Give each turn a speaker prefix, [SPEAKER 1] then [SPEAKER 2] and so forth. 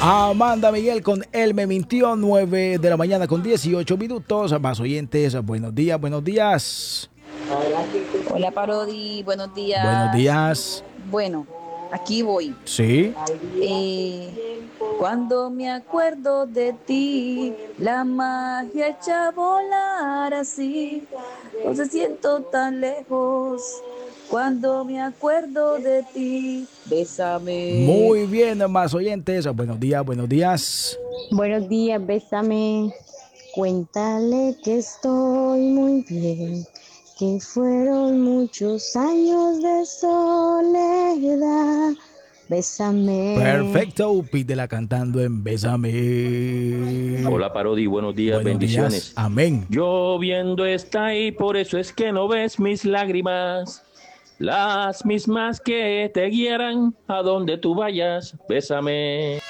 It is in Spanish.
[SPEAKER 1] Amanda Miguel con Él me mintió, 9 de la mañana con 18 minutos. Más oyentes, buenos días, buenos días.
[SPEAKER 2] Hola Parodi, buenos
[SPEAKER 1] Buenos
[SPEAKER 2] días.
[SPEAKER 1] días.
[SPEAKER 2] Bueno, aquí voy.
[SPEAKER 1] Sí.
[SPEAKER 2] Cuando me acuerdo de ti, la magia echa a volar así. No se siento tan lejos. Cuando me acuerdo de ti, bésame.
[SPEAKER 1] Muy bien, más oyentes. Buenos días, buenos días.
[SPEAKER 3] Buenos días, bésame. Cuéntale que estoy muy bien, que fueron muchos años de soledad. Bésame.
[SPEAKER 1] Perfecto, pídela cantando en Bésame.
[SPEAKER 4] Hola Parodi, buenos días,
[SPEAKER 1] Buenos días.
[SPEAKER 4] bendiciones.
[SPEAKER 1] Amén.
[SPEAKER 4] Lloviendo está y por eso es que no ves mis lágrimas, las mismas que te guiarán a donde tú vayas. Bésame.